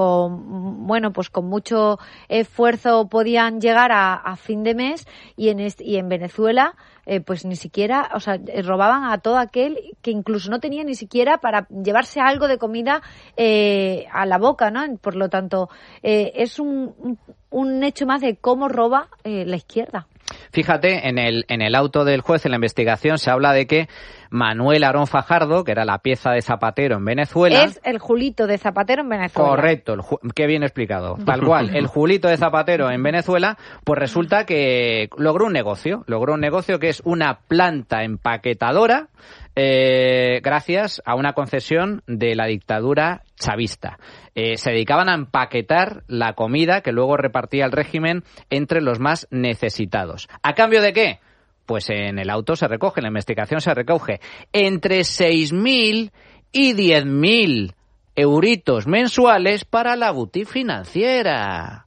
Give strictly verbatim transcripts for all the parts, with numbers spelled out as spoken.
bueno, pues con mucho esfuerzo podían llegar a, a fin de mes, y en este, y en Venezuela eh, pues ni siquiera, o sea, robaban a todo aquel que incluso no tenía ni siquiera para llevarse algo de comida eh, a la boca, ¿no? Por lo tanto, eh, es un, un, un hecho más de cómo roba eh, la izquierda. Fíjate, en el, en el auto del juez, en la investigación, se habla de que Manuel Aarón Fajardo, que era la pieza de Zapatero en Venezuela... Es el Julito de Zapatero en Venezuela. Correcto, el ju- qué bien explicado. Tal cual, el Julito de Zapatero en Venezuela, pues resulta que logró un negocio. Logró un negocio que es una planta empaquetadora, eh, gracias a una concesión de la dictadura chavista. Eh, se dedicaban a empaquetar la comida que luego repartía el régimen entre los más necesitados. ¿A cambio de qué? Pues en el auto se recoge, en la investigación se recoge entre seis mil y diez mil euritos mensuales para la boutique financiera.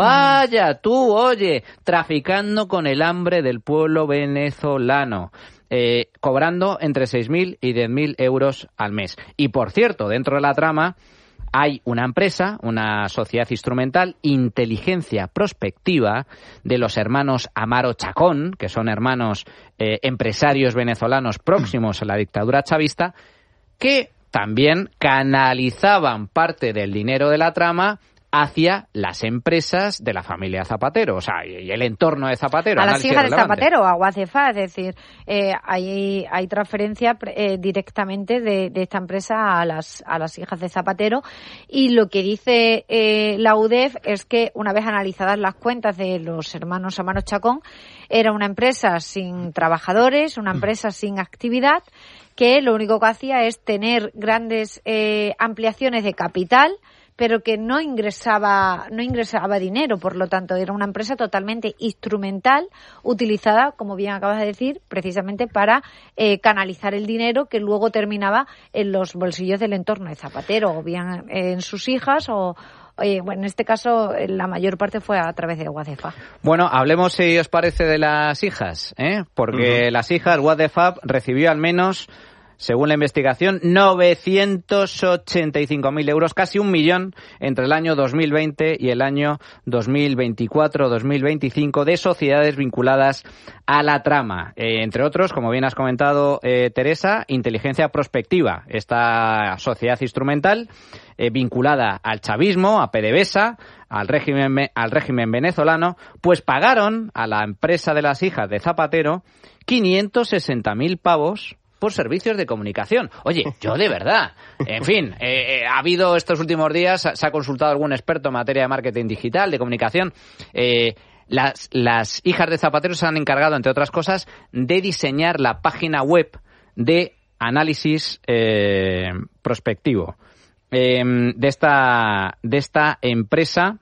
Vaya tú, oye, traficando con el hambre del pueblo venezolano. Eh, cobrando entre seis mil y diez mil euros al mes. Y por cierto, dentro de la trama hay una empresa, una sociedad instrumental, Inteligencia Prospectiva, de los hermanos Amaro Chacón, que son hermanos eh, empresarios venezolanos próximos a la dictadura chavista, que también canalizaban parte del dinero de la trama hacia las empresas de la familia Zapatero, o sea, y el entorno de Zapatero. A las hijas de relevante. Zapatero, a Guacefa, es decir, eh, hay, hay transferencia eh, directamente de, de esta empresa a las, a las hijas de Zapatero, y lo que dice eh, la U D E F es que una vez analizadas las cuentas de los hermanos Amaro Chacón, era una empresa sin trabajadores, una empresa sin actividad, que lo único que hacía es tener grandes eh, ampliaciones de capital, pero que no ingresaba no ingresaba dinero. Por lo tanto, era una empresa totalmente instrumental, utilizada, como bien acabas de decir, precisamente para eh, canalizar el dinero que luego terminaba en los bolsillos del entorno de Zapatero, o bien en sus hijas, o eh, bueno, en este caso la mayor parte fue a través de Guacefa. Bueno, hablemos, si os parece, de las hijas, ¿eh? Porque uh-huh. las hijas, Guacefa recibió al menos, según la investigación, novecientos ochenta y cinco mil euros, casi un millón, entre el año dos mil veinte y el año dos mil veinticuatro dos mil veinticinco, de sociedades vinculadas a la trama. Eh, entre otros, como bien has comentado, eh, Teresa, Inteligencia Prospectiva, esta sociedad instrumental eh, vinculada al chavismo, a PDVSA, al régimen, al régimen venezolano, pues pagaron a la empresa de las hijas de Zapatero quinientos sesenta mil pavos por servicios de comunicación. Oye, yo de verdad, en fin, eh, eh, ha habido estos últimos días, se ha consultado algún experto en materia de marketing digital, de comunicación. Eh, las, las hijas de Zapatero se han encargado, entre otras cosas, de diseñar la página web de análisis eh, prospectivo eh, de esta de esta empresa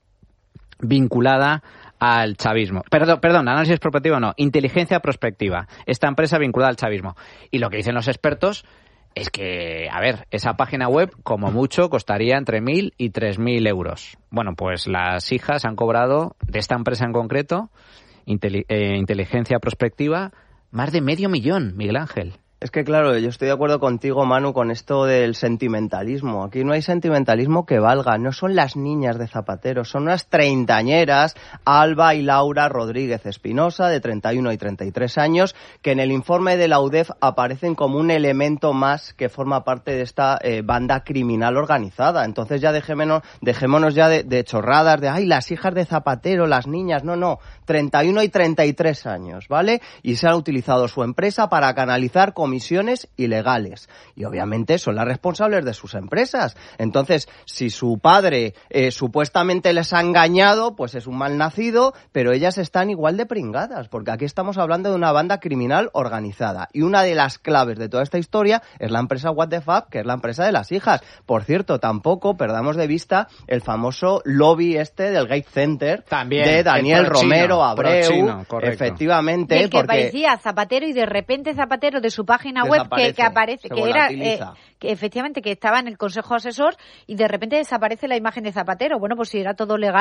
vinculada al chavismo. Perdón, perdón, análisis prospectivo no, inteligencia prospectiva. Esta empresa vinculada al chavismo. Y lo que dicen los expertos es que, a ver, esa página web, como mucho, costaría entre mil y tres mil euros. Bueno, pues las hijas han cobrado, de esta empresa en concreto, inteli- eh, inteligencia prospectiva, más de medio millón, Miguel Ángel. Es que claro, yo estoy de acuerdo contigo, Manu, con esto del sentimentalismo. Aquí no hay sentimentalismo que valga. No son las niñas de Zapatero, son unas treintañeras, Alba y Laura Rodríguez Espinosa, de treinta y uno y treinta y tres años, que en el informe de la U D E F aparecen como un elemento más que forma parte de esta eh, banda criminal organizada. Entonces ya dejémonos, dejémonos ya de, de chorradas, de ay, las hijas de Zapatero, las niñas. No, no, treinta y uno y treinta y tres años, ¿vale? Y se ha utilizado su empresa para canalizar comisiones ilegales. Y obviamente son las responsables de sus empresas. Entonces, si su padre eh, supuestamente les ha engañado, pues es un mal nacido, pero ellas están igual de pringadas, porque aquí estamos hablando de una banda criminal organizada. Y una de las claves de toda esta historia es la empresa What the Fuck, que es la empresa de las hijas. Por cierto, tampoco perdamos de vista el famoso lobby este del Gate Center, también, de Daniel Romero Abreu, chino, efectivamente. Y el que porque parecía Zapatero, y de repente Zapatero de su página web que, que aparece, que era eh, que efectivamente que estaba en el Consejo Asesor, y de repente desaparece la imagen de Zapatero. Bueno, pues si era todo legal,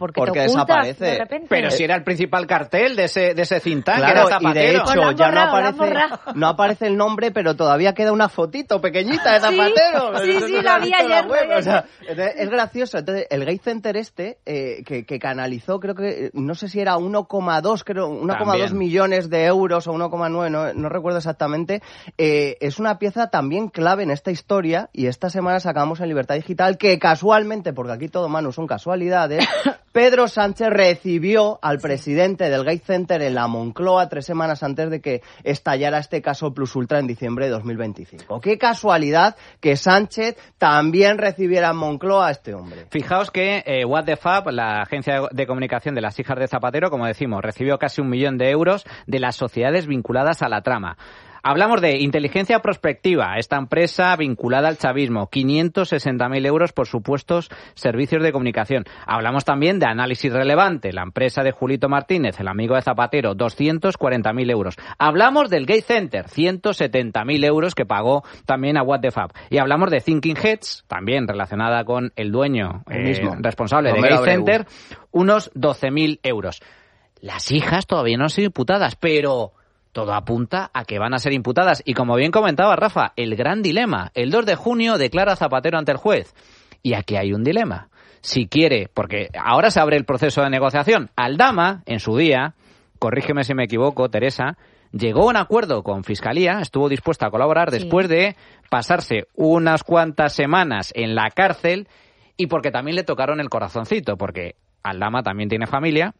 porque, porque te ocultas desaparece. de repente. Pero si era el principal cartel de ese de ese think tank, Claro, era Zapatero. y de hecho Pues lo han ya borrado, no lo han aparece, borrado. no aparece el nombre, pero todavía queda una fotito pequeñita de Sí, Zapatero. sí, Eso sí, no la has vi visto en la ayer, web, la vi o sea, entonces, es gracioso. Entonces, el Gate Center este, eh, que, que canalizó, creo que, no sé si era uno coma dos, creo, uno coma dos millones de euros o uno coma nueve, no, no recuerdo exactamente, eh, es una pieza también clave en esta historia, y esta semana sacamos en Libertad Digital que casualmente, porque aquí todo, Manu, son casualidades, Pedro Sánchez recibió al sí. presidente del Gate Center en la Moncloa tres semanas antes de que estallara este caso Plus Ultra en diciembre de dos mil veinticinco. Qué casualidad que Sánchez también recibiera en Moncloa a este hombre. Fijaos que eh, What the Fab, la agencia de comunicación de las hijas de Zapatero, como decimos, recibió casi un millón de euros de las sociedades vinculadas a la trama. Hablamos de inteligencia prospectiva, esta empresa vinculada al chavismo, quinientos sesenta mil euros por supuestos servicios de comunicación. Hablamos también de análisis relevante, la empresa de Julito Martínez, el amigo de Zapatero, doscientos cuarenta mil euros. Hablamos del Gate Center, ciento setenta mil euros que pagó también a What the Fab. Y hablamos de Thinking Heads, también relacionada con el dueño el mismo, eh, responsable de Gate Abreu. Center, unos doce mil euros. Las hijas todavía no han sido imputadas, pero todo apunta a que van a ser imputadas. Y como bien comentaba Rafa, el gran dilema. El dos de junio declara Zapatero ante el juez. Y aquí hay un dilema. Si quiere, porque ahora se abre el proceso de negociación. Aldama, en su día, corrígeme si me equivoco, Teresa, llegó a un acuerdo con Fiscalía, estuvo dispuesta a colaborar sí. después de pasarse unas cuantas semanas en la cárcel y porque también le tocaron el corazoncito, porque Aldama también tiene familia.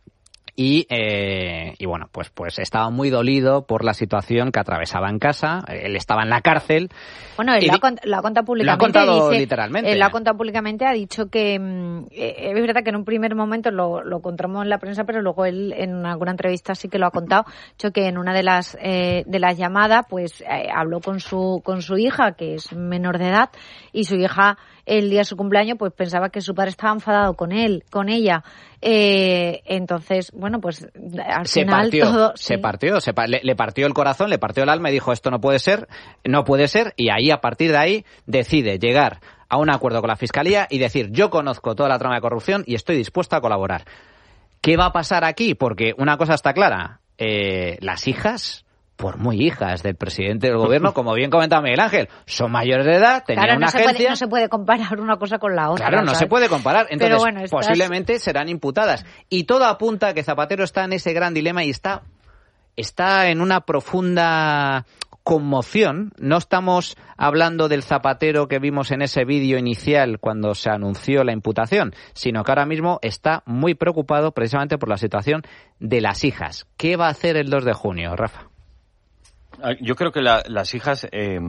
Y, eh, y bueno, pues, pues estaba muy dolido por la situación que atravesaba en casa. Él estaba en la cárcel. Bueno, él lo ha, cont- lo ha contado públicamente. Lo ha contado dice, literalmente. Él lo ha contado públicamente, ha dicho que mm, eh, es verdad que en un primer momento lo, lo encontramos en la prensa, pero luego él en alguna entrevista sí que lo ha contado. Ha dicho que en una de las eh, de las llamadas, pues eh, habló con su con su hija, que es menor de edad, y su hija el día de su cumpleaños pues pensaba que su padre estaba enfadado con él, con ella. Eh, entonces, bueno, pues al se final partió, todo... Se sí. partió, se pa- le, le partió el corazón, le partió el alma y dijo esto no puede ser, no puede ser, y ahí a partir de ahí decide llegar a un acuerdo con la Fiscalía y decir yo conozco toda la trama de corrupción y estoy dispuesto a colaborar. ¿Qué va a pasar aquí? Porque una cosa está clara, eh, las hijas... por muy hijas del presidente del gobierno, como bien comentaba Miguel Ángel, son mayores de edad, tenían claro, no una se agencia... Puede, no se puede comparar una cosa con la otra. Claro, no ¿sabes? se puede comparar. Entonces, bueno, estás... posiblemente serán imputadas. Y todo apunta a que Zapatero está en ese gran dilema y está, está en una profunda conmoción. No estamos hablando del Zapatero que vimos en ese vídeo inicial cuando se anunció la imputación, sino que ahora mismo está muy preocupado precisamente por la situación de las hijas. ¿Qué va a hacer el dos de junio, Rafa? Yo creo que la, las hijas eh,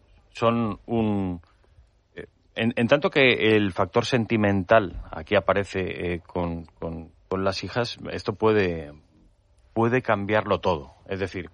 son un... Eh, en, en tanto que el factor sentimental aquí aparece eh, con, con, con las hijas, esto puede, puede cambiarlo todo. Es decir,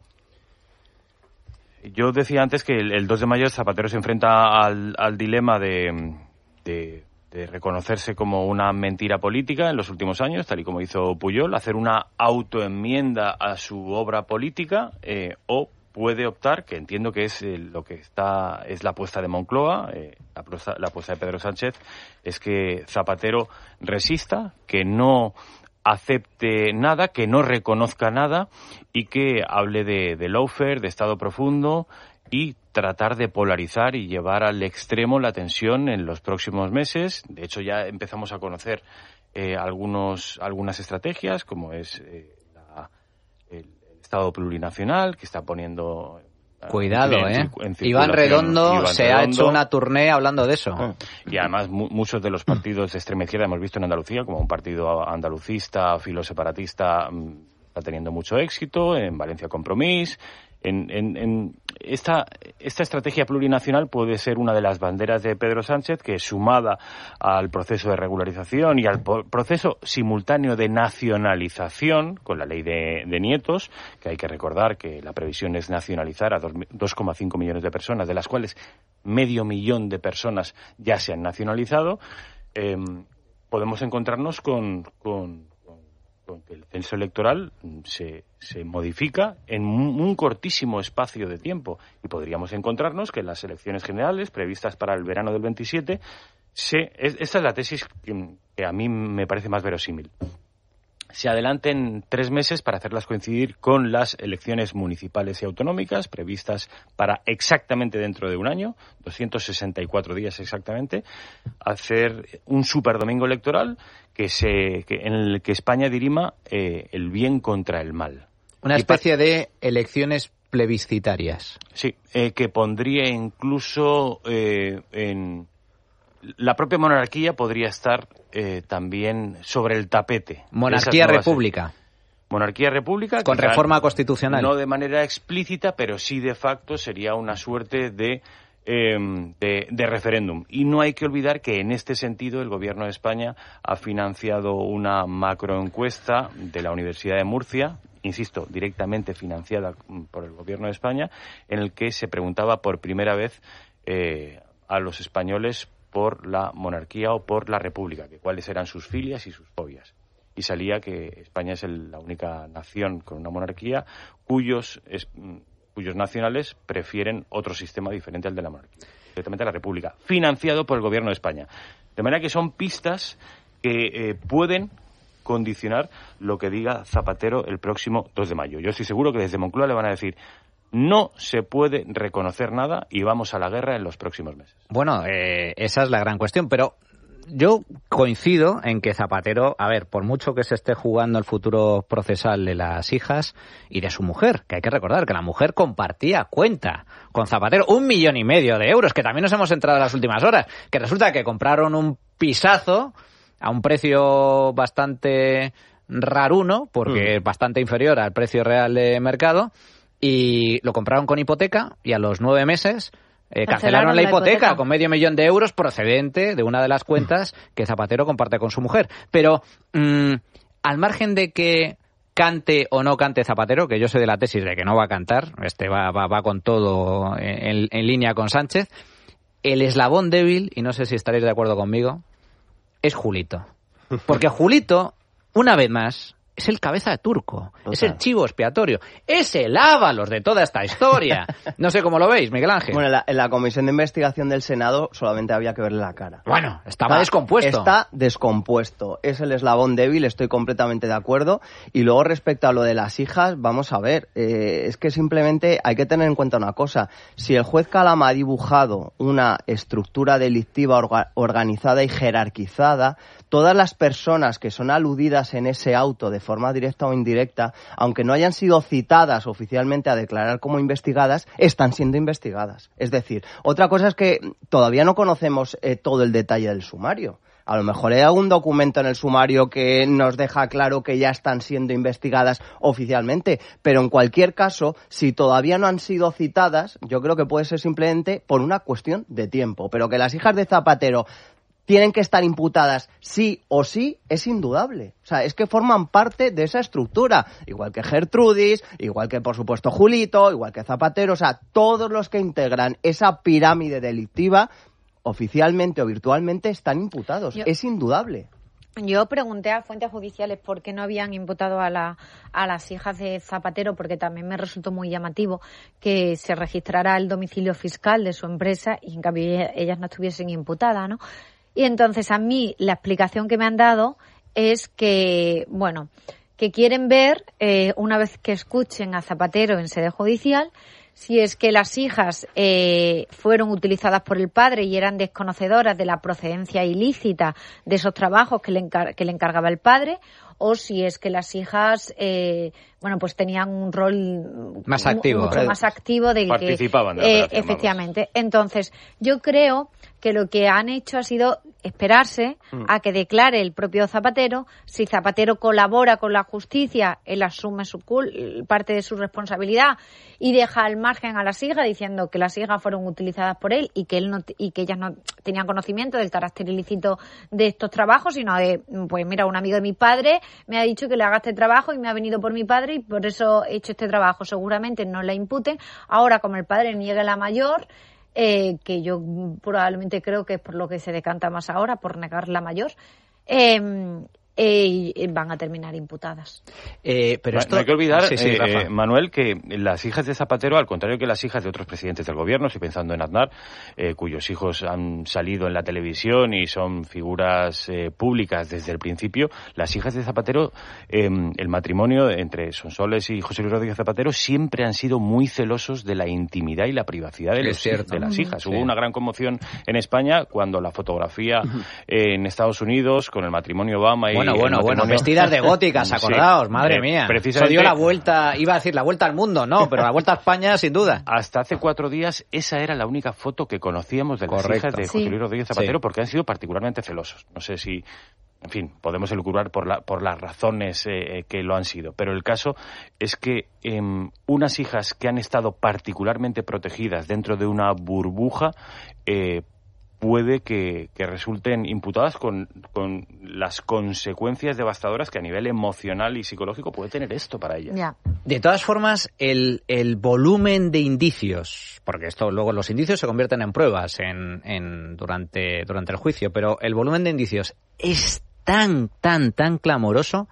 yo decía antes que el, el dos de mayo Zapatero se enfrenta al, al dilema de, de, de reconocerse como una mentira política en los últimos años, tal y como hizo Pujol, hacer una autoenmienda a su obra política eh, o puede optar, que entiendo que es eh, lo que está es la apuesta de Moncloa, eh, la, apuesta, la apuesta de Pedro Sánchez, es que Zapatero resista, que no acepte nada, que no reconozca nada y que hable de, de lawfare, de Estado profundo y tratar de polarizar y llevar al extremo la tensión en los próximos meses. De hecho, ya empezamos a conocer eh, algunos algunas estrategias, como es eh, la, el Estado plurinacional, que está poniendo... Cuidado, en, ¿eh? En Iván Redondo Iván se Redondo. ha hecho una tournée hablando de eso. Y además mu- muchos de los partidos de extrema izquierda hemos visto en Andalucía, como un partido andalucista, filoseparatista, está teniendo mucho éxito, en Valencia Compromís. En, en, en esta, esta estrategia plurinacional puede ser una de las banderas de Pedro Sánchez, que sumada al proceso de regularización y al po- proceso simultáneo de nacionalización con la ley de, de nietos, que hay que recordar que la previsión es nacionalizar a dos coma cinco millones de personas, de las cuales medio millón de personas ya se han nacionalizado, eh, podemos encontrarnos con... con con que el censo electoral se, se modifica en un, un cortísimo espacio de tiempo y podríamos encontrarnos que las elecciones generales previstas para el verano del veintisiete Sí, es, esta es la tesis que, que a mí me parece más verosímil. Se adelanten tres meses para hacerlas coincidir con las elecciones municipales y autonómicas previstas para exactamente dentro de un año, doscientos sesenta y cuatro días exactamente, hacer un superdomingo electoral que se que, en el que España dirima eh, el bien contra el mal. Una especie de elecciones plebiscitarias. Sí, eh, que pondría incluso eh, en... La propia monarquía podría estar eh, también sobre el tapete. Monarquía-república. Monarquía-república. Con reforma constitucional. No de manera explícita, pero sí de facto sería una suerte de, eh, de, de referéndum. Y no hay que olvidar que en este sentido el Gobierno de España ha financiado una macroencuesta de la Universidad de Murcia, insisto, directamente financiada por el Gobierno de España, en el que se preguntaba por primera vez eh, a los españoles por la monarquía o por la república, que cuáles eran sus filias y sus fobias. Y salía que España es el, la única nación con una monarquía cuyos, es, cuyos nacionales prefieren otro sistema diferente al de la monarquía, directamente la república, financiado por el Gobierno de España. De manera que son pistas que eh, pueden condicionar lo que diga Zapatero el próximo dos de mayo. Yo estoy seguro que desde Moncloa le van a decir: no se puede reconocer nada y vamos a la guerra en los próximos meses. Bueno, eh, esa es la gran cuestión, pero yo coincido en que Zapatero, a ver, por mucho que se esté jugando el futuro procesal de las hijas y de su mujer, que hay que recordar que la mujer compartía cuenta con Zapatero, un millón y medio de euros, que también nos hemos entrado en las últimas horas, que resulta que compraron un pisazo a un precio bastante raruno, porque mm. es bastante inferior al precio real de mercado, y lo compraron con hipoteca y a los nueve meses eh, cancelaron, cancelaron la, la hipoteca, hipoteca con medio millón de euros procedente de una de las cuentas que Zapatero comparte con su mujer. Pero mmm, al margen de que cante o no cante Zapatero, que yo soy de la tesis de que no va a cantar, este va, va, va con todo en, en línea con Sánchez, el eslabón débil, y no sé si estaréis de acuerdo conmigo, es Julito. Porque Julito, una vez más, es el cabeza de turco, o es sea. el chivo expiatorio, es el Ábalos de toda esta historia. No sé cómo lo veis, Miguel Ángel. Bueno, en la, en la comisión de investigación del Senado solamente había que verle la cara. Bueno, estaba está, descompuesto. Está descompuesto, es el eslabón débil, estoy completamente de acuerdo. Y luego respecto a lo de las hijas, vamos a ver, eh, es que simplemente hay que tener en cuenta una cosa. Si el juez Calama ha dibujado una estructura delictiva orga, organizada y jerarquizada, todas las personas que son aludidas en ese auto de forma directa o indirecta, aunque no hayan sido citadas oficialmente a declarar como investigadas, están siendo investigadas. Es decir, otra cosa es que todavía no conocemos eh, todo el detalle del sumario. A lo mejor hay algún documento en el sumario que nos deja claro que ya están siendo investigadas oficialmente, pero en cualquier caso, si todavía no han sido citadas, yo creo que puede ser simplemente por una cuestión de tiempo. Pero que las hijas de Zapatero tienen que estar imputadas sí o sí, es indudable. O sea, es que forman parte de esa estructura. Igual que Gertrudis, igual que, por supuesto, Julito, igual que Zapatero. O sea, todos los que integran esa pirámide delictiva, oficialmente o virtualmente, están imputados. Yo... es indudable. Yo pregunté a fuentes judiciales por qué no habían imputado a, la, a las hijas de Zapatero, porque también me resultó muy llamativo que se registrara el domicilio fiscal de su empresa y en cambio ellas no estuviesen imputadas, ¿no? Y entonces a mí la explicación que me han dado es que, bueno, que quieren ver, eh, una vez que escuchen a Zapatero en sede judicial, si es que las hijas eh, fueron utilizadas por el padre y eran desconocedoras de la procedencia ilícita de esos trabajos que le, encar- que le encargaba el padre, o si es que las hijas, eh, bueno, pues tenían un rol más activo, mucho ¿eh? más activo del participaban que, de la eh, operación, efectivamente. Vamos. Entonces, yo creo que lo que han hecho ha sido esperarse mm. a que declare el propio Zapatero. Si Zapatero colabora con la justicia, él asume su cul- parte de su responsabilidad y deja al margen a las hijas diciendo que las hijas fueron utilizadas por él y que él no t- y que ellas no tenían conocimiento del carácter ilícito de estos trabajos, sino de, pues mira, un amigo de mi padre me ha dicho que le haga este trabajo y me ha venido por mi padre y por eso he hecho este trabajo. Seguramente no la imputen. Ahora, como el padre niegue la mayor, eh, que yo probablemente creo que es por lo que se decanta más ahora, por negar la mayor, eh, eh, van a terminar imputadas. Eh, pero no, esto... no hay que olvidar, sí, sí, eh, eh, Manuel, que las hijas de Zapatero, al contrario que las hijas de otros presidentes del gobierno, estoy pensando en Aznar, eh, cuyos hijos han salido en la televisión y son figuras eh, públicas desde el principio, las hijas de Zapatero, eh, el matrimonio entre Sonsoles y José Luis Rodríguez Zapatero siempre han sido muy celosos de la intimidad y la privacidad de, los, de las hijas. Sí. Hubo una gran conmoción en España cuando la fotografía eh, en Estados Unidos con el matrimonio Obama y bueno, bueno, matrimonio... bueno, vestidas de góticas, acordaos, sí, madre eh, mía. Precisamente... Eso dio la vuelta, iba a decir la vuelta al mundo, no, pero la vuelta a España sin duda. Hasta hace cuatro días esa era la única foto que conocíamos de las Correcto. hijas de José Sí. Luis Rodríguez Zapatero Sí. porque han sido particularmente celosos. No sé si... En fin, podemos elucubrar por, la, por las razones eh, que lo han sido, pero el caso es que eh, unas hijas que han estado particularmente protegidas dentro de una burbuja eh, puede que, que resulten imputadas con, con las consecuencias devastadoras que a nivel emocional y psicológico puede tener esto para ellas. Ya. De todas formas, el, el volumen de indicios, porque esto luego los indicios se convierten en pruebas en, en, durante, durante el juicio, pero el volumen de indicios es tan, tan, tan clamoroso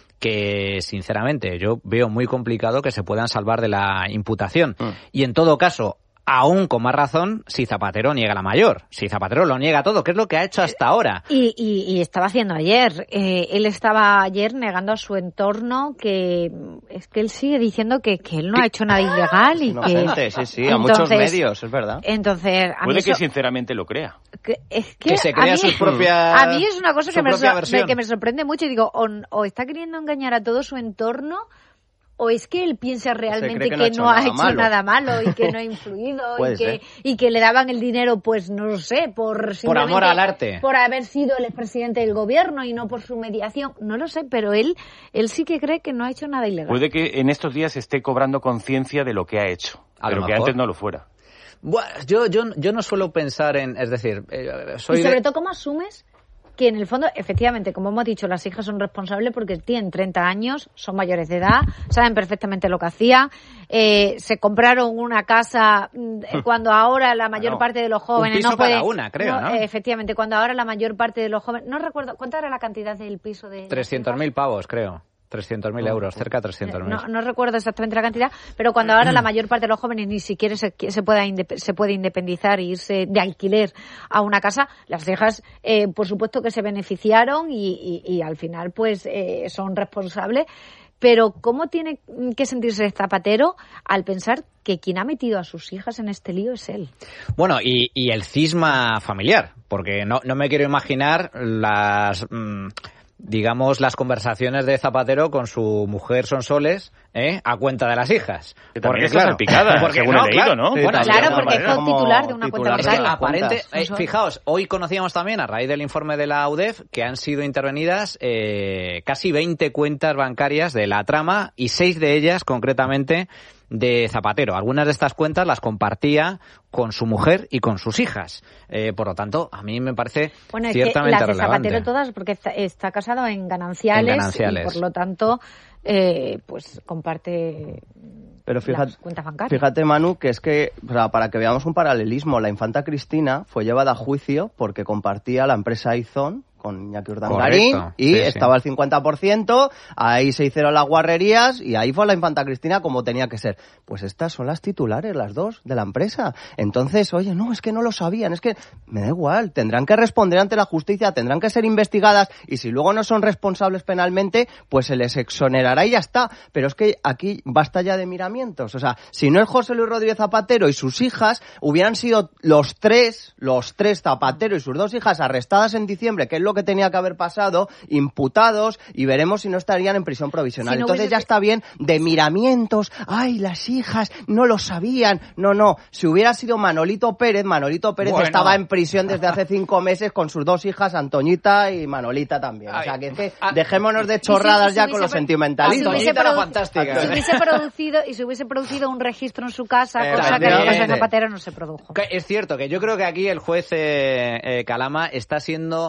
que, sinceramente, yo veo muy complicado que se puedan salvar de la imputación. Mm. Y, en todo caso, aún con más razón, si Zapatero niega la mayor. Si Zapatero lo niega todo, que es lo que ha hecho hasta ahora. Y, y, y estaba haciendo ayer. Eh, él estaba ayer negando a su entorno que es que él sigue diciendo que, que él no ha hecho nada ilegal y Inocente, que... sí, sí, a entonces, muchos medios, es verdad. Entonces, a Puede mí que eso, sinceramente lo crea. Que, es que, que se crea a mí, sus propias... A mí es una cosa que me, versión. que me sorprende mucho y digo, o, o está queriendo engañar a todo su entorno... ¿O es que él piensa realmente que, que no, ha hecho, no nada, ha hecho nada malo y que no ha influido y, que, y que le daban el dinero, pues no lo sé, por por amor al arte, por haber sido el expresidente del gobierno y no por su mediación? No lo sé, pero él él sí que cree que no ha hecho nada ilegal. Puede que en estos días esté cobrando conciencia de lo que ha hecho, a pero que antes no lo fuera. Bueno, yo, yo, yo no suelo pensar en... Es decir, eh, soy y sobre de... todo, ¿cómo asumes que en el fondo, efectivamente, como hemos dicho, las hijas son responsables porque tienen treinta años, son mayores de edad, saben perfectamente lo que hacían, eh, se compraron una casa cuando ahora la mayor bueno, parte de los jóvenes un piso no puede, cada una, creo, ¿no? ¿no? Eh, efectivamente, cuando ahora la mayor parte de los jóvenes, no recuerdo, ¿cuánta era la cantidad del piso de trescientos mil pavos, creo. trescientos mil euros, cerca de trescientos mil. No, no recuerdo exactamente la cantidad, pero cuando ahora la mayor parte de los jóvenes ni siquiera se, se, pueda indep- se puede independizar e irse de alquiler a una casa, las hijas, eh, por supuesto que se beneficiaron y, y, y al final pues eh, son responsables. Pero ¿cómo tiene que sentirse Zapatero al pensar que quien ha metido a sus hijas en este lío es él? Bueno, y, y el cisma familiar, porque no, no me quiero imaginar las... Mmm, digamos, las conversaciones de Zapatero con su mujer Sonsoles, ¿eh? A cuenta de las hijas. Que también porque, claro, picada, porque según no, he leído, ¿no? Sí, bueno, claro, porque fue titular de una cuenta bancaria. Aparente, eh, fijaos, hoy conocíamos también, a raíz del informe de la U D E F, que han sido intervenidas eh, casi veinte cuentas bancarias de la trama y seis de ellas, concretamente, de Zapatero. Algunas de estas cuentas las compartía con su mujer y con sus hijas. Eh, por lo tanto, a mí me parece bueno, es ciertamente que las de relevante. Zapatero todas, porque está, está casado en gananciales, en gananciales, y por lo tanto, eh, pues comparte... Pero fíjate, las cuentas bancarias. Fíjate, Manu, que es que, o sea, para que veamos un paralelismo, la infanta Cristina fue llevada a juicio porque compartía la empresa Izón con Iñaki Urdangarín. Correcto. Y sí, estaba sí. al cincuenta por ciento, ahí se hicieron las guarrerías y ahí fue la infanta Cristina como tenía que ser. Pues estas son las titulares, las dos, de la empresa. Entonces, oye, no, es que no lo sabían, es que me da igual, tendrán que responder ante la justicia, tendrán que ser investigadas y si luego no son responsables penalmente, pues se les exonerará y ya está. Pero es que aquí basta ya de miramientos. O sea, si no es José Luis Rodríguez Zapatero y sus hijas, hubieran sido los tres, los tres Zapatero y sus dos hijas arrestadas en diciembre, que es lo que tenía que haber pasado, imputados, y veremos si no estarían en prisión provisional. Si no Entonces hubiese... ya está bien de miramientos, ay, las hijas no lo sabían. No, no, si hubiera sido Manolito Pérez, Manolito Pérez bueno. estaba en prisión desde hace cinco meses con sus dos hijas, Antoñita y Manolita también. Ay, o sea, que, que dejémonos de chorradas si, si, ya si con los sentimentalismos. Si era fantástica. Si hubiese producido, y si hubiese producido un registro en su casa, eh, cosa que en el caso de Zapatero no se produjo. Es cierto que yo creo que aquí el juez eh, eh, Calama está siendo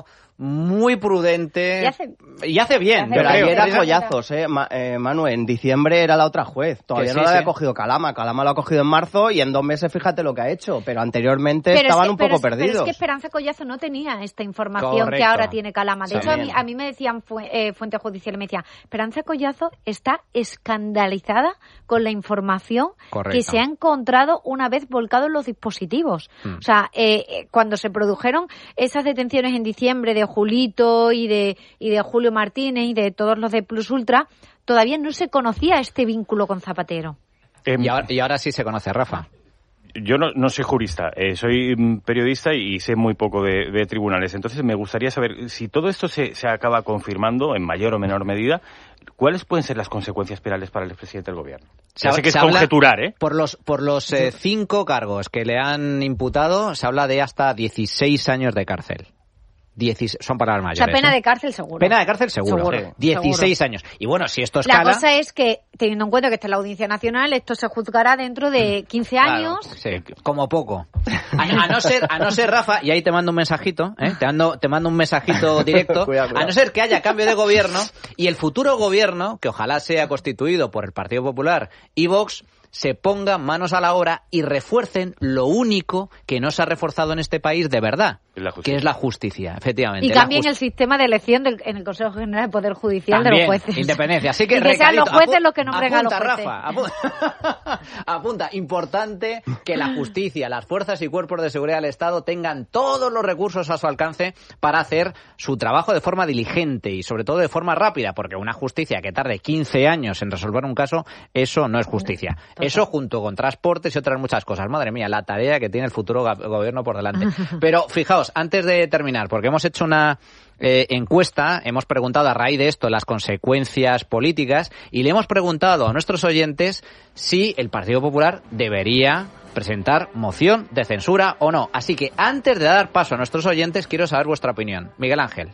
muy prudente y hace, y hace bien. Pero creo. ayer era collazos, eh, Ma, eh, Manu, en diciembre era la otra juez, todavía sí, no la había sí. cogido Calama, Calama lo ha cogido en marzo y en dos meses fíjate lo que ha hecho, pero anteriormente pero estaban es que, un poco pero es, perdidos. Pero es que Esperanza Collazo no tenía esta información Correcto. que ahora tiene Calama. De También. hecho, a mí, a mí me decían fu eh, fuentes judiciales, me decían, Esperanza Collazo está escandalizada con la información Correcto. que se ha encontrado una vez volcado en los dispositivos. Hmm. O sea, eh, cuando se produjeron esas detenciones en diciembre de Julito y de, y de Julio Martínez y de todos los de Plus Ultra, todavía no se conocía este vínculo con Zapatero. Eh, y, ahora, y ahora sí se conoce, Rafa. Yo no, no soy jurista, eh, soy periodista y sé muy poco de, de tribunales. Entonces me gustaría saber si todo esto se, se acaba confirmando en mayor o menor medida, ¿cuáles pueden ser las consecuencias penales para el expresidente del gobierno? Se, ya sé que se es conjeturar, ¿eh? Por los, por los eh, cinco cargos que le han imputado, se habla de hasta dieciséis años de cárcel. dieciséis, son palabras mayores. O sea, pena ¿eh? de cárcel seguro. Pena de cárcel seguro. seguro dieciséis seguro. años. Y bueno, si esto escala... La cosa es que, teniendo en cuenta que está en la Audiencia Nacional, esto se juzgará dentro de quince años. Claro, sí, como poco. A, a no ser, a no ser, Rafa, y ahí te mando un mensajito, ¿eh? te, mando, te mando un mensajito directo, cuidado, cuidado. a no ser que haya cambio de gobierno y el futuro gobierno, que ojalá sea constituido por el Partido Popular y Vox, se pongan manos a la obra y refuercen lo único que no se ha reforzado en este país de verdad, que es la justicia, efectivamente. Y cambien el sistema de elección del, en el Consejo General del Poder Judicial También, de los jueces. Independencia. Así que, y que sean los jueces los que nombren apunta, a los jueces. Rafa, apunta, apunta, importante que la justicia, las fuerzas y cuerpos de seguridad del Estado tengan todos los recursos a su alcance para hacer su trabajo de forma diligente y sobre todo de forma rápida, porque una justicia que tarde quince años en resolver un caso, eso no es justicia. Total. Eso junto con transportes y otras muchas cosas. Madre mía, la tarea que tiene el futuro gobierno por delante. Pero fijaos, antes de terminar, porque hemos hecho una eh, encuesta, hemos preguntado a raíz de esto las consecuencias políticas y le hemos preguntado a nuestros oyentes si el Partido Popular debería presentar moción de censura o no. Así que antes de dar paso a nuestros oyentes, quiero saber vuestra opinión. Miguel Ángel.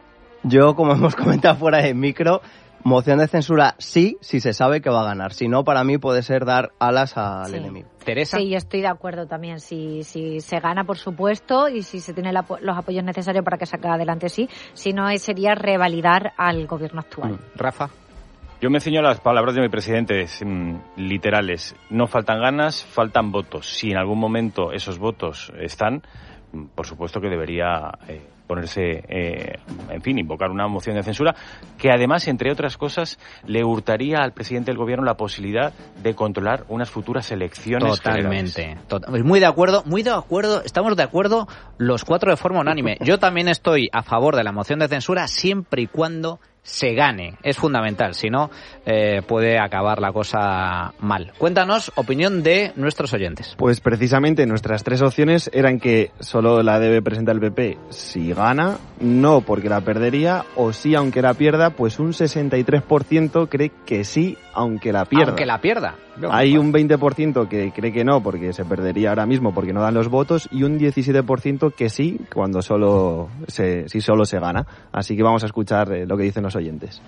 Yo, como hemos comentado fuera de micro, moción de censura sí, si se sabe que va a ganar. Si no, para mí puede ser dar alas al sí. enemigo. Teresa. Sí, yo estoy de acuerdo también. Si, si se gana, por supuesto, y si se tienen la, los apoyos necesarios para que salga adelante, sí. Si no, sería revalidar al gobierno actual. Mm. Rafa. Yo me enseño las palabras de mi presidente, mmm, literales. No faltan ganas, faltan votos. Si en algún momento esos votos están, por supuesto que debería eh, ponerse, eh, en fin, invocar una moción de censura, que además, entre otras cosas, le hurtaría al presidente del gobierno la posibilidad de controlar unas futuras elecciones Totalmente. Tot- muy de acuerdo, muy de acuerdo, estamos de acuerdo los cuatro de forma unánime. Yo también estoy a favor de la moción de censura siempre y cuando se gane. Es fundamental, si no, eh, puede acabar la cosa mal. Cuéntanos, opinión de nuestros oyentes. Pues precisamente nuestras tres opciones eran que solo la debe presentar el P P si gana, no porque la perdería, o sí aunque la pierda, pues un sesenta y tres por ciento cree que sí aunque la pierda. Aunque la pierda. Hay un veinte por ciento que cree que no porque se perdería ahora mismo porque no dan los votos y un diecisiete por ciento que sí cuando solo se, si solo se gana. Así que vamos a escuchar eh, lo que dicen los oyentes.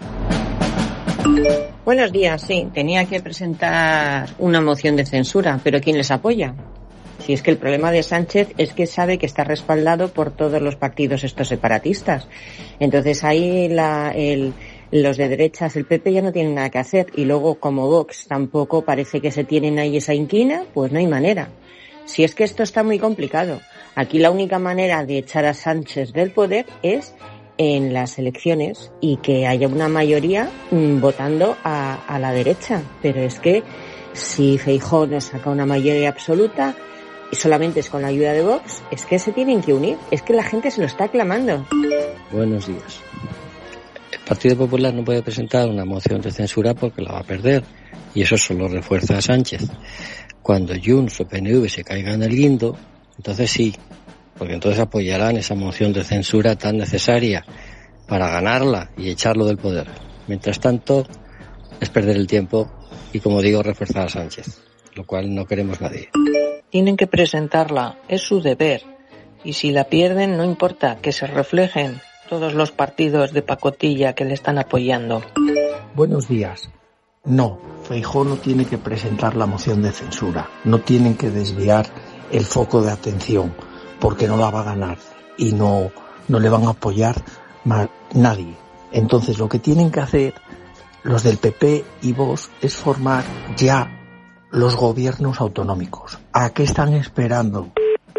Buenos días, sí, tenía que presentar una moción de censura, pero ¿quién les apoya? Si es que el problema de Sánchez es que sabe que está respaldado por todos los partidos estos separatistas. Entonces ahí la, el, los de derechas, el P P ya no tienen nada que hacer y luego como Vox tampoco parece que se tienen ahí esa inquina, pues no hay manera. Si es que esto está muy complicado. Aquí la única manera de echar a Sánchez del poder es en las elecciones y que haya una mayoría mmm, votando a, a la derecha. Pero es que si Feijóo no saca una mayoría absoluta y solamente es con la ayuda de Vox, es que se tienen que unir. Es que la gente se lo está clamando. Buenos días. El Partido Popular no puede presentar una moción de censura porque la va a perder y eso solo refuerza a Sánchez. Cuando Junts o P N V se caigan el guindo, entonces sí, porque entonces apoyarán esa moción de censura tan necesaria para ganarla y echarlo del poder. Mientras tanto, es perder el tiempo y, como digo, reforzar a Sánchez, lo cual no queremos nadie. Tienen que presentarla, es su deber, y si la pierden no importa, que se reflejen todos los partidos de pacotilla que le están apoyando. Buenos días. No, Feijóo no tiene que presentar la moción de censura, no tienen que desviar el foco de atención, porque no la va a ganar y no no le van a apoyar más nadie. Entonces lo que tienen que hacer los del P P y Vox es formar ya los gobiernos autonómicos. ¿A qué están esperando?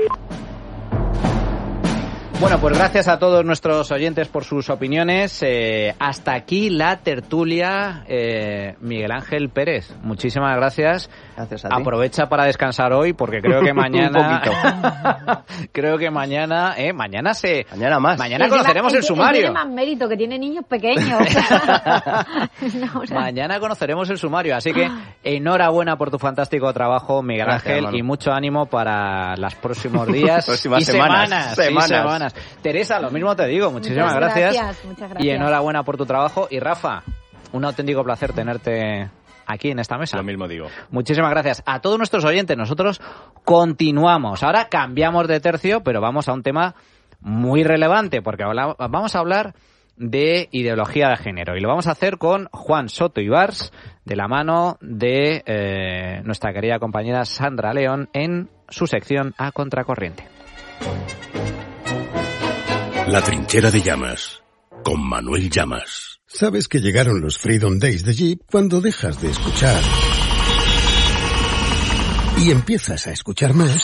Bueno, pues gracias a todos nuestros oyentes por sus opiniones. Eh, hasta aquí la tertulia. Eh, Miguel Ángel Pérez, muchísimas gracias. Gracias a ti. Aprovecha para descansar hoy porque creo que mañana... creo que mañana... Eh, mañana se... Mañana más. Mañana conoceremos el, el sumario. Tiene más mérito, que tiene niños pequeños. no, o sea... Mañana conoceremos el sumario. Así que enhorabuena por tu fantástico trabajo, Miguel gracias, Ángel, hermano. Y mucho ánimo para los próximos días Próximas y semanas. semanas. Semanas. Y semanas. Teresa, lo mismo te digo, muchísimas muchas gracias. gracias. Muchas gracias. Y enhorabuena por tu trabajo. Y Rafa, un auténtico placer tenerte aquí en esta mesa. Lo mismo digo. Muchísimas gracias a todos nuestros oyentes. Nosotros continuamos. Ahora cambiamos de tercio, pero vamos a un tema muy relevante, porque habla, vamos a hablar de ideología de género. Y lo vamos a hacer con Juan Soto Ibars, de la mano de eh, nuestra querida compañera Sandra León, en su sección A Contracorriente. La trinchera de Llamas, con Manuel Llamas. Sabes que llegaron los Freedom Days de Jeep cuando dejas de escuchar y empiezas a escuchar más.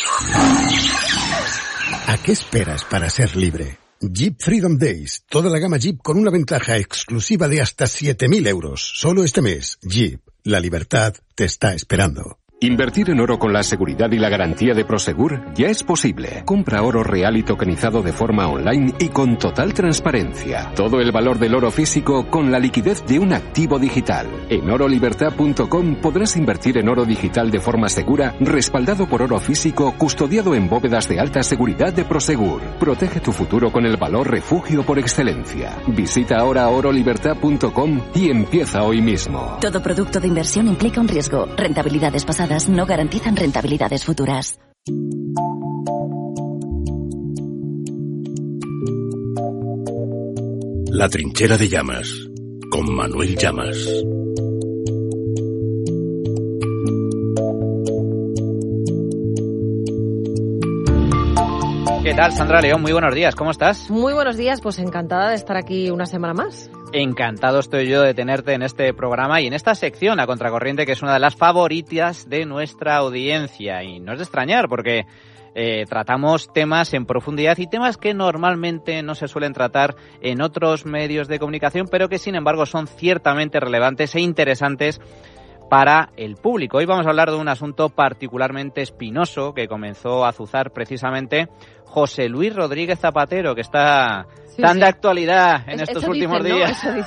¿A qué esperas para ser libre? Jeep Freedom Days, toda la gama Jeep con una ventaja exclusiva de hasta siete mil euros. Solo este mes, Jeep, la libertad te está esperando. Invertir en oro con la seguridad y la garantía de Prosegur ya es posible. Compra oro real y tokenizado de forma online y con total transparencia. Todo el valor del oro físico con la liquidez de un activo digital. En oro libertad punto com podrás invertir en oro digital de forma segura, respaldado por oro físico, custodiado en bóvedas de alta seguridad de Prosegur. Protege tu futuro con el valor refugio por excelencia. Visita ahora oro libertad punto com y empieza hoy mismo. Todo producto de inversión implica un riesgo. Rentabilidades pasadas no garantizan rentabilidades futuras. La trinchera de Llamas, con Manuel Llamas. ¿Qué tal, Sandra León? Muy buenos días, ¿cómo estás? Muy buenos días, pues encantada de estar aquí una semana más. Encantado estoy yo de tenerte en este programa y en esta sección A Contracorriente, que es una de las favoritas de nuestra audiencia. Y no es de extrañar, porque eh, tratamos temas en profundidad y temas que normalmente no se suelen tratar en otros medios de comunicación, pero que sin embargo son ciertamente relevantes e interesantes para el público. Hoy vamos a hablar de un asunto particularmente espinoso que comenzó a azuzar precisamente José Luis Rodríguez Zapatero, que está sí, tan sí. de actualidad en es, estos últimos dicen, días. ¿No?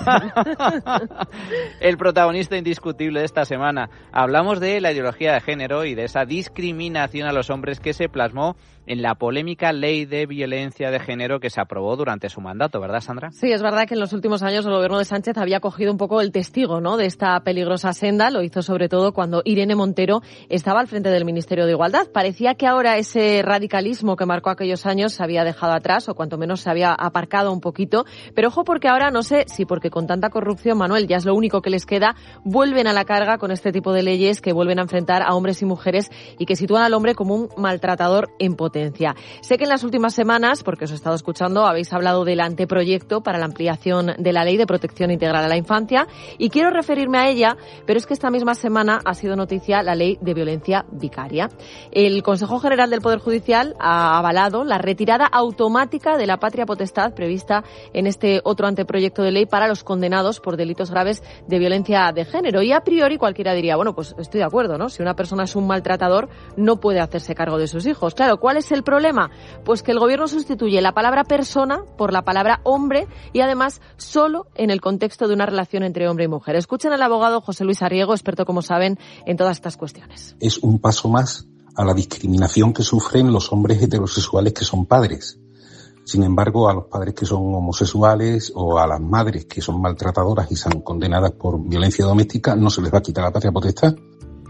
Eso el protagonista indiscutible de esta semana. Hablamos de la ideología de género y de esa discriminación a los hombres que se plasmó en la polémica ley de violencia de género que se aprobó durante su mandato, ¿verdad, Sandra? Sí, es verdad que en los últimos años el gobierno de Sánchez había cogido un poco el testigo, ¿no?, de esta peligrosa senda. Lo hizo sobre todo cuando Irene Montero estaba al frente del Ministerio de Igualdad. Parecía que ahora ese radicalismo que marcó aquellos años se había dejado atrás, o cuanto menos se había aparcado un poquito. Pero ojo, porque ahora, no sé si porque con tanta corrupción, Manuel, ya es lo único que les queda, vuelven a la carga con este tipo de leyes que vuelven a enfrentar a hombres y mujeres y que sitúan al hombre como un maltratador en potencia. Sé que en las últimas semanas, porque os he estado escuchando, habéis hablado del anteproyecto para la ampliación de la Ley de Protección Integral a la Infancia y quiero referirme a ella, pero es que esta misma semana ha sido noticia la Ley de Violencia Vicaria. El Consejo General del Poder Judicial ha avalado la retirada automática de la patria potestad prevista en este otro anteproyecto de ley para los condenados por delitos graves de violencia de género. Y a priori cualquiera diría, bueno, pues estoy de acuerdo, ¿no? Si una persona es un maltratador, no puede hacerse cargo de sus hijos. Claro, ¿cuál es el problema? Pues que el gobierno sustituye la palabra persona por la palabra hombre y además solo en el contexto de una relación entre hombre y mujer. Escuchen al abogado José Luis Arriego, experto, como saben, en todas estas cuestiones. Es un paso más a la discriminación que sufren los hombres heterosexuales que son padres. Sin embargo, a los padres que son homosexuales o a las madres que son maltratadoras y son condenadas por violencia doméstica no se les va a quitar la patria potestad.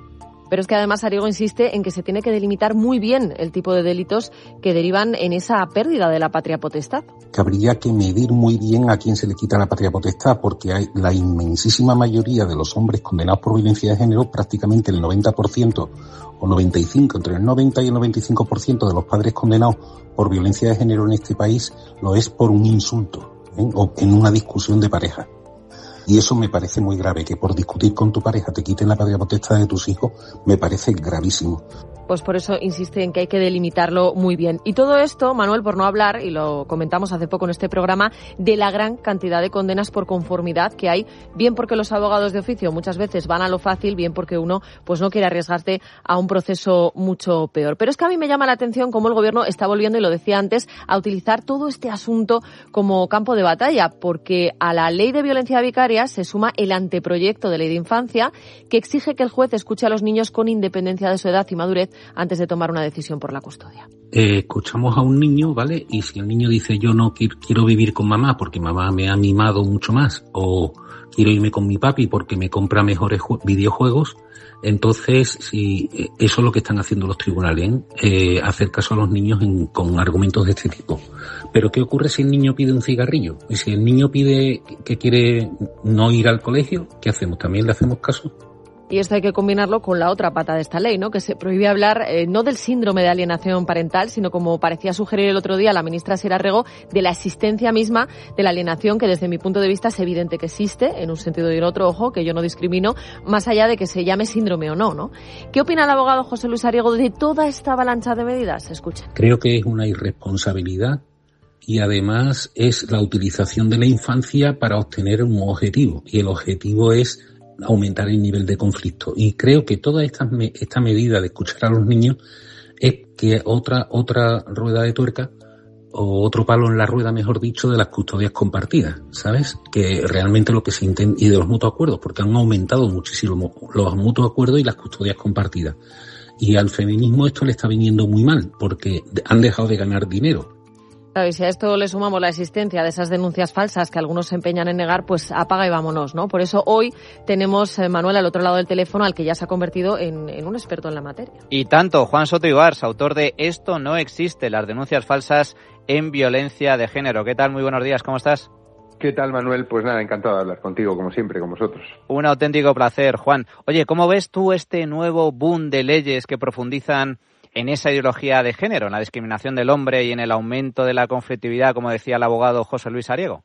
Pero es que además Arriego insiste en que se tiene que delimitar muy bien el tipo de delitos que derivan en esa pérdida de la patria potestad. Que habría que medir muy bien a quién se le quita la patria potestad, porque hay la inmensísima mayoría de los hombres condenados por violencia de género, prácticamente el noventa por ciento o noventa y cinco por ciento, entre el noventa y el noventa y cinco por ciento de los padres condenados por violencia de género en este país lo es por un insulto, ¿eh? O en una discusión de pareja. Y eso me parece muy grave, que por discutir con tu pareja te quiten la patria potestad de tus hijos, me parece gravísimo. Pues por eso insiste en que hay que delimitarlo muy bien. Y todo esto, Manuel, por no hablar, y lo comentamos hace poco en este programa, de la gran cantidad de condenas por conformidad que hay, bien porque los abogados de oficio muchas veces van a lo fácil, bien porque uno pues no quiere arriesgarse a un proceso mucho peor. Pero es que a mí me llama la atención cómo el Gobierno está volviendo, y lo decía antes, a utilizar todo este asunto como campo de batalla, porque a la ley de violencia vicaria se suma el anteproyecto de ley de infancia que exige que el juez escuche a los niños con independencia de su edad y madurez antes de tomar una decisión por la custodia. Eh, escuchamos a un niño, ¿vale? Y si el niño dice yo no quiero, quiero vivir con mamá porque mamá me ha mimado mucho más, o quiero irme con mi papi porque me compra mejores ju- videojuegos, entonces si eh, eso es lo que están haciendo los tribunales, ¿eh? Eh, hacer caso a los niños en, con argumentos de este tipo. Pero ¿qué ocurre si el niño pide un cigarrillo? Y si el niño pide que quiere no ir al colegio, ¿qué hacemos? ¿También le hacemos caso? Y esto hay que combinarlo con la otra pata de esta ley, ¿no? Que se prohíbe hablar eh, no del síndrome de alienación parental, sino, como parecía sugerir el otro día la ministra Sira Arriego, de la existencia misma de la alienación, que desde mi punto de vista es evidente que existe, en un sentido y en otro, ojo, que yo no discrimino, más allá de que se llame síndrome o no, ¿no? ¿Qué opina el abogado José Luis Arriego de toda esta avalancha de medidas? Escuchen. Creo que es una irresponsabilidad y además es la utilización de la infancia para obtener un objetivo, y el objetivo es aumentar el nivel de conflicto. Y creo que toda esta, esta medida de escuchar a los niños es que otra otra rueda de tuerca, o otro palo en la rueda, mejor dicho, de las custodias compartidas, ¿sabes? Que realmente lo que se intenta, y de los mutuos acuerdos, porque han aumentado muchísimo los mutuos acuerdos y las custodias compartidas. Y al feminismo esto le está viniendo muy mal, porque han dejado de ganar dinero. Claro, y si a esto le sumamos la existencia de esas denuncias falsas que algunos se empeñan en negar, pues apaga y vámonos, ¿no? Por eso hoy tenemos, eh, Manuel, al otro lado del teléfono, al que ya se ha convertido en, en un experto en la materia. Y tanto, Juan Soto Ibars, autor de Esto no existe, las denuncias falsas en violencia de género. ¿Qué tal? Muy buenos días, ¿cómo estás? ¿Qué tal, Manuel? Pues nada, encantado de hablar contigo, como siempre, con vosotros. Un auténtico placer, Juan. Oye, ¿cómo ves tú este nuevo boom de leyes que profundizan en esa ideología de género, en la discriminación del hombre y en el aumento de la conflictividad, como decía el abogado José Luis Arriego?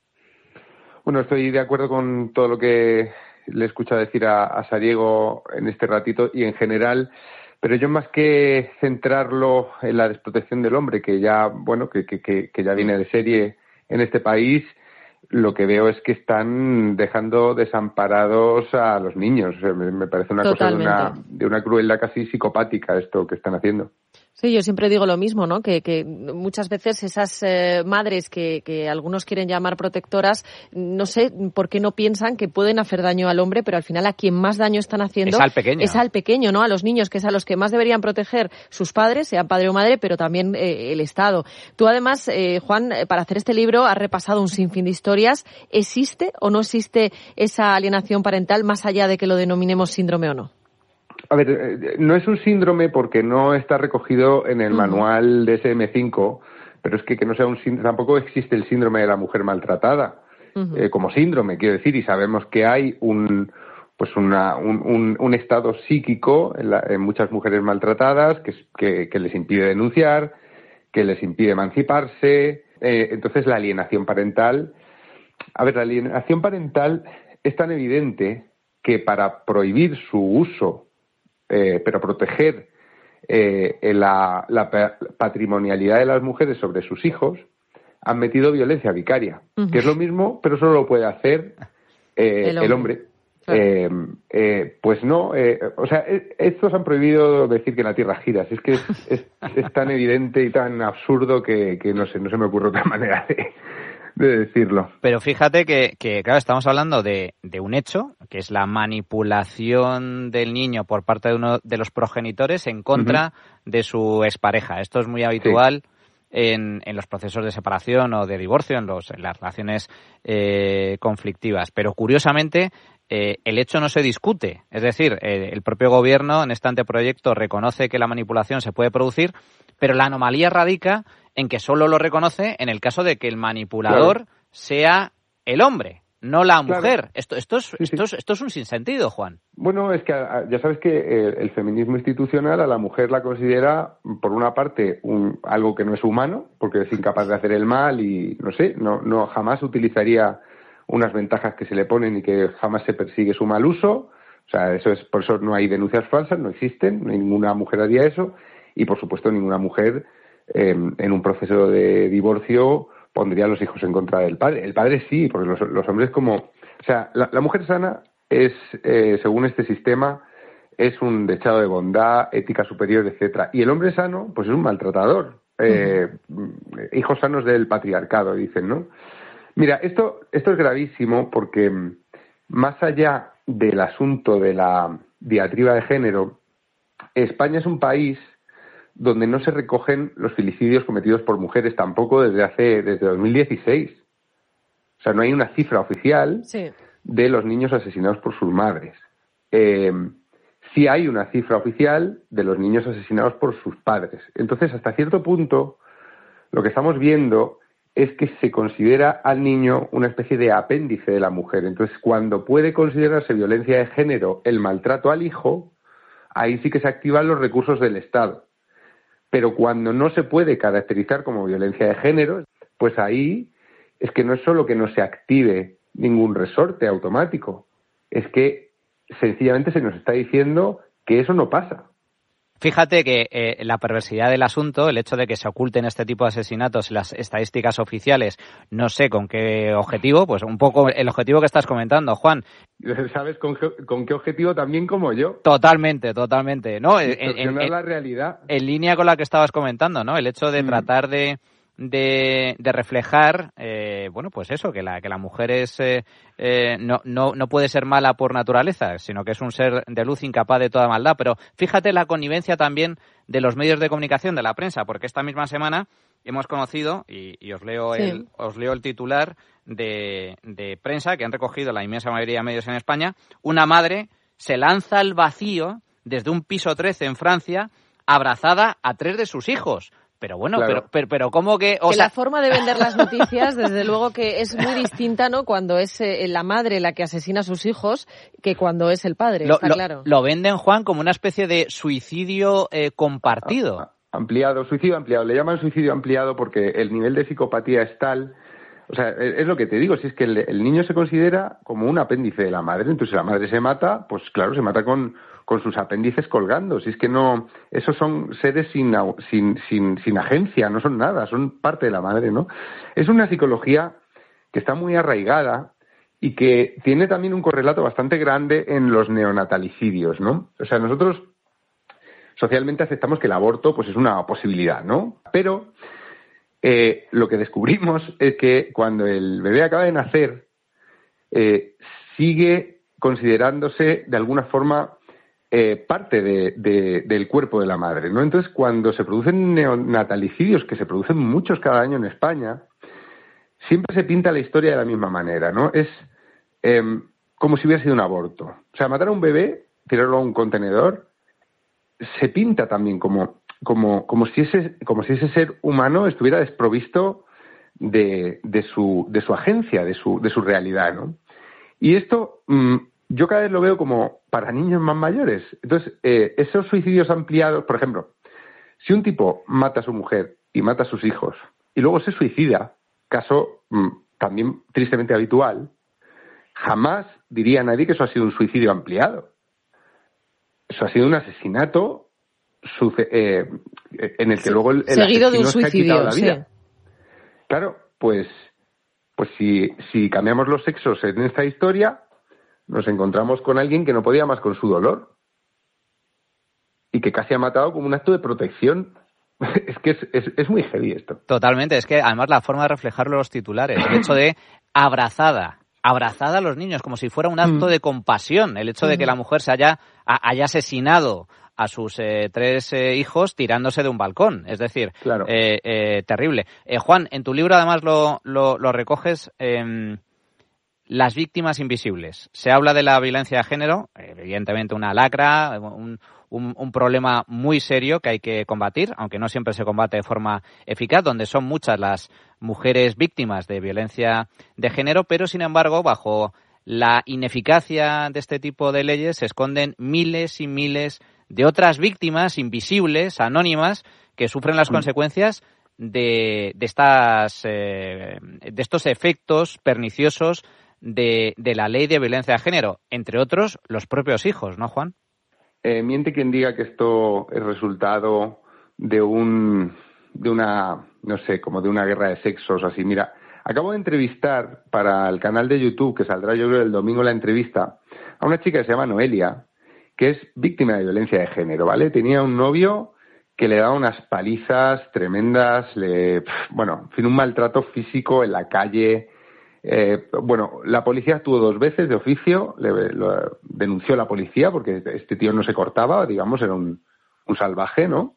Bueno, estoy de acuerdo con todo lo que le he escuchado decir a, a Sariego en este ratito y en general, pero yo, más que centrarlo en la desprotección del hombre, que ya, bueno, que, que, que ya viene de serie en este país, lo que veo es que están dejando desamparados a los niños. O sea, me, me parece una Totalmente. cosa de una, de una crueldad casi psicopática esto que están haciendo. Sí, yo siempre digo lo mismo, ¿no? Que, que muchas veces esas eh, madres que, que algunos quieren llamar protectoras, no sé por qué no piensan que pueden hacer daño al hombre, pero al final a quien más daño están haciendo es al pequeño, es al pequeño, ¿no? A los niños, que es a los que más deberían proteger sus padres, sean padre o madre, pero también eh, el Estado. Tú además, eh, Juan, para hacer este libro has repasado un sinfín de historias. ¿Existe o no existe esa alienación parental, más allá de que lo denominemos síndrome o no? A ver, no es un síndrome porque no está recogido en el uh-huh. manual D S M cinco, pero es que, que no sea un síndrome, tampoco existe el síndrome de la mujer maltratada uh-huh. eh, como síndrome, quiero decir, y sabemos que hay un pues una, un, un, un estado psíquico en, la, en muchas mujeres maltratadas que, que, que les impide denunciar, que les impide emanciparse. Eh, entonces la alienación parental, a ver, la alienación parental es tan evidente que para prohibir su uso, Eh, pero proteger eh, la, la patrimonialidad de las mujeres sobre sus hijos, han metido violencia vicaria, uh-huh. que es lo mismo, pero solo lo puede hacer eh, el hombre. El hombre. Claro. Eh, eh, pues no, eh, o sea, eh, estos han prohibido decir que la Tierra gira. Es que es, es, es tan evidente y tan absurdo que, que no sé, no se me ocurre otra manera de... de decirlo. Pero fíjate que, que claro, estamos hablando de, de un hecho, que es la manipulación del niño por parte de uno de los progenitores en contra uh-huh. de su expareja. Esto es muy habitual sí. en, en los procesos de separación o de divorcio, en, los, en las relaciones eh, conflictivas. Pero curiosamente, eh, el hecho no se discute. Es decir, eh, el propio gobierno en este anteproyecto reconoce que la manipulación se puede producir, pero la anomalía radica en que solo lo reconoce en el caso de que el manipulador claro. sea el hombre, no la mujer. Claro. Esto, esto, es, sí, esto, sí. Es, esto es un sinsentido, Juan. Bueno, es que ya sabes que el, el feminismo institucional a la mujer la considera, por una parte, un, algo que no es humano, porque es incapaz de hacer el mal y, no sé, no, no jamás utilizaría unas ventajas que se le ponen y que jamás se persigue su mal uso. O sea, eso es, por eso no hay denuncias falsas, no existen, no hay ninguna mujer haría eso. Y, por supuesto, ninguna mujer eh, en un proceso de divorcio pondría a los hijos en contra del padre. El padre sí, porque los, los hombres como... O sea, la, la mujer sana es, eh, según este sistema, es un dechado de bondad, ética superior, etcétera. Y el hombre sano, pues es un maltratador. Eh, uh-huh. Hijos sanos del patriarcado, dicen, ¿no? Mira, esto, esto es gravísimo porque más allá del asunto de la diatriba de género, España es un país donde no se recogen los filicidios cometidos por mujeres tampoco desde hace desde dos mil dieciséis. O sea, no hay una cifra oficial sí. de los niños asesinados por sus madres. Eh, sí hay una cifra oficial de los niños asesinados por sus padres. Entonces, hasta cierto punto, lo que estamos viendo es que se considera al niño una especie de apéndice de la mujer. Entonces, cuando puede considerarse violencia de género el maltrato al hijo, ahí sí que se activan los recursos del Estado. Pero cuando no se puede caracterizar como violencia de género, pues ahí es que no es solo que no se active ningún resorte automático, es que sencillamente se nos está diciendo que eso no pasa. Fíjate que eh, la perversidad del asunto, el hecho de que se oculten este tipo de asesinatos en las estadísticas oficiales, no sé con qué objetivo, pues un poco el objetivo que estás comentando, Juan. ¿Sabes con, con qué objetivo también como yo? Totalmente, totalmente. ¿No? Distorsionar en, en, la realidad. En línea con la que estabas comentando, ¿no? El hecho de mm. tratar de... De, de reflejar, eh, bueno, pues eso, que la que la mujer es eh, eh, no, no, no puede ser mala por naturaleza, sino que es un ser de luz incapaz de toda maldad. Pero fíjate la connivencia también de los medios de comunicación, de la prensa, porque esta misma semana hemos conocido, y, y os leo sí. el os leo el titular de, de prensa que han recogido la inmensa mayoría de medios en España. Una madre se lanza al vacío desde un piso trece en Francia, abrazada a tres de sus hijos. Pero bueno, claro. pero, pero, pero ¿cómo que...? O que sea... la forma de vender las noticias, desde luego que es muy distinta, ¿no? Cuando es eh, la madre la que asesina a sus hijos que cuando es el padre, lo, está lo, claro. Lo venden, Juan, como una especie de suicidio eh, compartido. Ah, ampliado, suicidio ampliado. Le llaman suicidio ampliado porque el nivel de psicopatía es tal... O sea, es lo que te digo, si es que el, el niño se considera como un apéndice de la madre, entonces si la madre se mata, pues claro, se mata con, con sus apéndices colgando. Si es que no, esos son seres sin, sin, sin, sin agencia, no son nada, son parte de la madre, ¿no? Es una psicología que está muy arraigada y que tiene también un correlato bastante grande en los neonatalicidios, ¿no? O sea, nosotros socialmente aceptamos que el aborto pues es una posibilidad, ¿no? Pero Eh, lo que descubrimos es que cuando el bebé acaba de nacer, eh, sigue considerándose de alguna forma eh, parte de, de, del cuerpo de la madre, ¿no? Entonces, cuando se producen neonatalicidios, que se producen muchos cada año en España, siempre se pinta la historia de la misma manera, ¿no? Es eh, como si hubiera sido un aborto. O sea, matar a un bebé, tirarlo a un contenedor, se pinta también como... Como, como si ese como si ese ser humano estuviera desprovisto de, de su de su agencia, de su de su realidad, ¿no? Y esto mmm, yo cada vez lo veo como para niños más mayores. Entonces, eh, esos suicidios ampliados, por ejemplo, si un tipo mata a su mujer y mata a sus hijos y luego se suicida, caso mmm, también tristemente habitual, jamás diría nadie que eso ha sido un suicidio ampliado. Eso ha sido un asesinato Suce- eh, en el que luego el, el seguido de un suicidio se ha quitado la vida. Sí. Claro, pues pues si, si cambiamos los sexos en esta historia, nos encontramos con alguien que no podía más con su dolor y que casi ha matado como un acto de protección. Es que es, es, es muy heavy esto. Totalmente, es que además la forma de reflejarlo los titulares, el hecho de abrazada, abrazada a los niños como si fuera un acto mm. de compasión, el hecho de que la mujer se haya, haya asesinado a sus eh, tres eh, hijos tirándose de un balcón. Es decir, claro. eh, eh, terrible. Eh, Juan, en tu libro además lo, lo, lo recoges, eh, las víctimas invisibles. Se habla de la violencia de género, evidentemente una lacra, un, un, un problema muy serio que hay que combatir, aunque no siempre se combate de forma eficaz, donde son muchas las mujeres víctimas de violencia de género, pero sin embargo, bajo la ineficacia de este tipo de leyes se esconden miles y miles de otras víctimas invisibles, anónimas, que sufren las mm. consecuencias de, de, estas, eh, de estos efectos perniciosos de, de la ley de violencia de género, entre otros los propios hijos, ¿no, Juan? Eh, miente quien diga que esto es resultado de un, de una, no sé, como de una guerra de sexos, así. Mira, acabo de entrevistar para el canal de YouTube, que saldrá yo creo el domingo la entrevista, a una chica que se llama Noelia, que es víctima de violencia de género, ¿vale? Tenía un novio que le daba unas palizas tremendas, le, bueno, en fin, un maltrato físico en la calle. Eh, bueno, la policía actuó dos veces de oficio, le, lo denunció la policía porque este tío no se cortaba, digamos, era un, un salvaje, ¿no?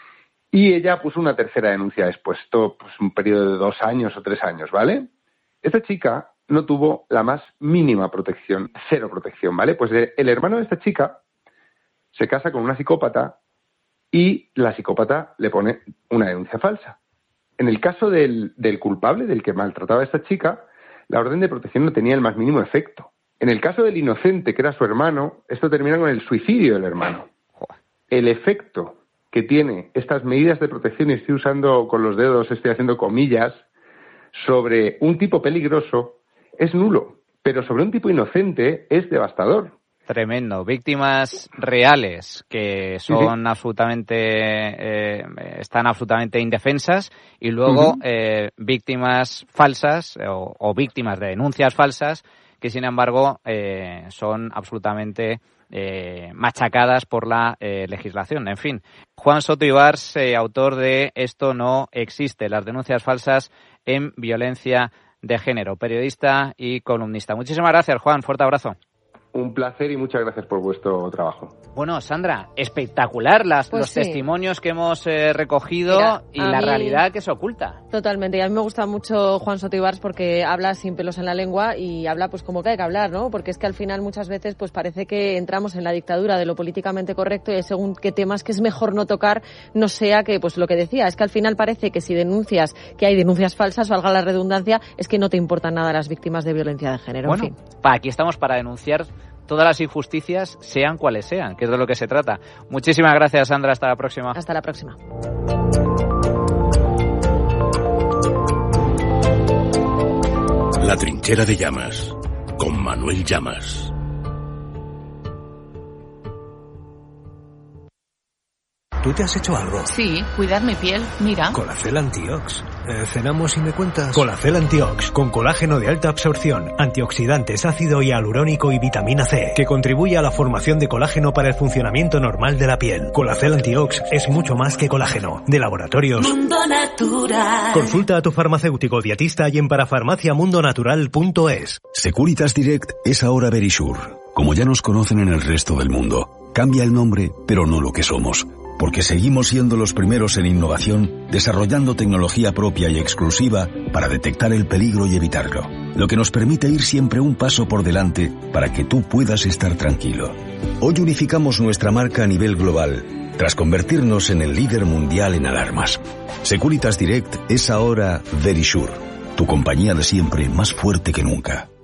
Y ella puso una tercera denuncia después, esto pues un periodo de dos años o tres años, ¿vale? Esta chica no tuvo la más mínima protección, cero protección, ¿vale? Pues el hermano de esta chica se casa con una psicópata y la psicópata le pone una denuncia falsa. En el caso del, del culpable, del que maltrataba a esta chica, la orden de protección no tenía el más mínimo efecto. En el caso del inocente, que era su hermano, esto termina con el suicidio del hermano. El efecto que tiene estas medidas de protección, y estoy usando con los dedos, estoy haciendo comillas, sobre un tipo peligroso, es nulo. Pero sobre un tipo inocente es devastador. Tremendo. Víctimas reales que son sí. absolutamente, eh, están absolutamente indefensas y luego uh-huh. eh, víctimas falsas o, o víctimas de denuncias falsas que sin embargo eh, son absolutamente eh, machacadas por la eh, legislación. En fin, Juan Soto Ibars, eh, autor de Esto no existe, las denuncias falsas en violencia de género, periodista y columnista. Muchísimas gracias, Juan. Fuerte abrazo. Un placer y muchas gracias por vuestro trabajo. Bueno, Sandra, espectacular las, pues los sí. testimonios que hemos eh, recogido. Mira, y la mí... realidad que se oculta. Totalmente, y a mí me gusta mucho Juan Soto Ibars porque habla sin pelos en la lengua y habla pues como que hay que hablar, ¿no? Porque es que al final muchas veces pues parece que entramos en la dictadura de lo políticamente correcto y según qué temas que es mejor no tocar, no sea que, pues lo que decía, es que al final parece que si denuncias, que hay denuncias falsas, valga la redundancia, es que no te importan nada las víctimas de violencia de género. Bueno, en fin. Aquí estamos para denunciar todas las injusticias, sean cuales sean, que es de lo que se trata. Muchísimas gracias, Sandra. Hasta la próxima. Hasta la próxima. La trinchera de Llamas, con Manuel Llamas. ¿Tú te has hecho algo? Sí, cuidar mi piel, mira. Colacel Antiox. Eh, cenamos y me cuentas. Colacel Antiox, con colágeno de alta absorción, antioxidantes, ácido hialurónico y vitamina C, que contribuye a la formación de colágeno para el funcionamiento normal de la piel. Colacel Antiox es mucho más que colágeno. De Laboratorios Mundo Natural. Consulta a tu farmacéutico dietista y en parafarmacia mundo natural punto es. Securitas Direct es ahora Verisure. Como ya nos conocen en el resto del mundo, cambia el nombre, pero no lo que somos. Porque seguimos siendo los primeros en innovación, desarrollando tecnología propia y exclusiva para detectar el peligro y evitarlo. Lo que nos permite ir siempre un paso por delante para que tú puedas estar tranquilo. Hoy unificamos nuestra marca a nivel global, tras convertirnos en el líder mundial en alarmas. Securitas Direct es ahora Verisure, tu compañía de siempre más fuerte que nunca.